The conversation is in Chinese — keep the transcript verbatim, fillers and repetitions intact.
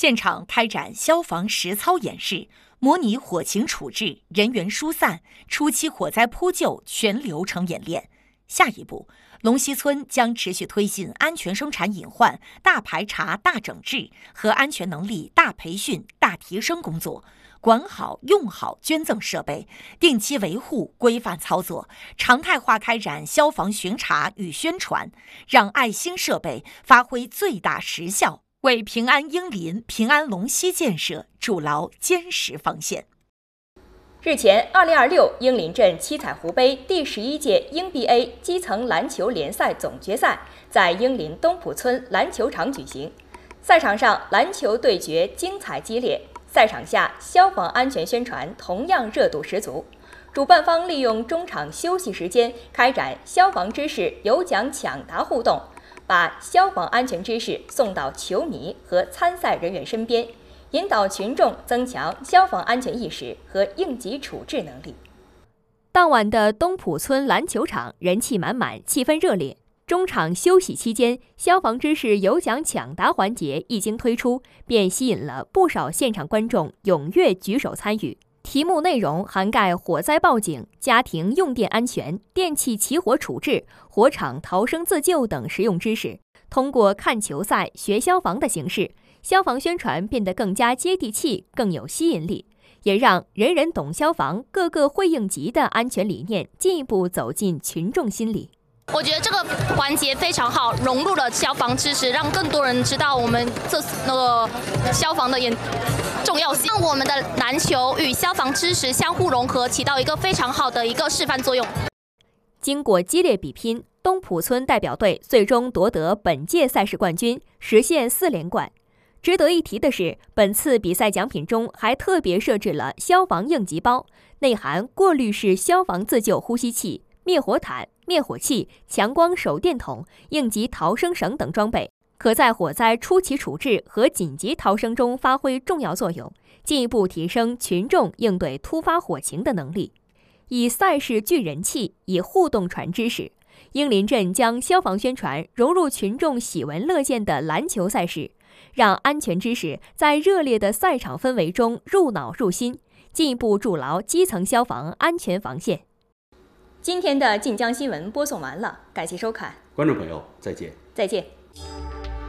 现场开展消防实操演示，模拟火情处置、人员疏散、初期火灾扑救全流程演练。下一步，龙溪村将持续推进安全生产隐患大排查、大整治和安全能力大培训、大提升工作，管好用好捐赠设备，定期维护、规范操作，常态化开展消防巡查与宣传，让爱星设备发挥最大实效，为平安英林、平安龙溪建设筑牢坚实防线。 日前，二零二六英林镇七彩湖杯第十一届英 B A 基层篮球联赛总决赛在英林东浦村篮球场举行。赛场上，篮球对决精彩激烈；赛场下，消防安全宣传同样热度十足。主办方利用中场休息时间开展消防知识有奖抢答互动，把消防安全知识送到球迷和参赛人员身边，引导群众增强消防安全意识和应急处置能力。 当晚的东浦村篮球场人气满满，气氛热烈。中场休息期间，消防知识有奖抢答环节一经推出，便吸引了不少现场观众踊跃举手参与。题目内容涵盖火灾报警、家庭用电安全、电器起火处置、火场逃生自救等实用知识。通过看球赛、学消防的形式，消防宣传变得更加接地气、更有吸引力，也让人人懂消防、个个会应急的安全理念进一步走进群众心里。 我觉得这个环节非常好，融入了消防知识，让更多人知道我们这那个消防的严重要性，让我们的篮球与消防知识相互融合，起到一个非常好的一个示范作用。 经过激烈比拼，东浦村代表队最终夺得本届赛事冠军，实现四连冠。值得一提的是，本次比赛奖品中还特别设置了消防应急包，内含过滤式消防自救呼吸器、灭火毯、灭火器、强光手电筒、应急逃生绳等装备，可在火灾初期处置和紧急逃生中发挥重要作用，进一步提升群众应对突发火情的能力。以赛事聚人气，以互动传知识，英林镇将消防宣传融入群众喜闻乐见的篮球赛事，让安全知识在热烈的赛场氛围中入脑入心，进一步筑牢基层消防安全防线。 今天的晋江新闻播送完了，感谢收看， 观众朋友再见。 再见。